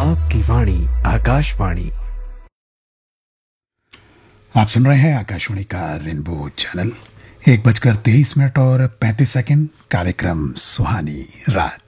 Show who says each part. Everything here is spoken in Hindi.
Speaker 1: आपकी वाणी आकाशवाणी।
Speaker 2: आप सुन रहे हैं आकाशवाणी का रेनबो चैनल। 1:23 और 35 कार्यक्रम सुहानी रात।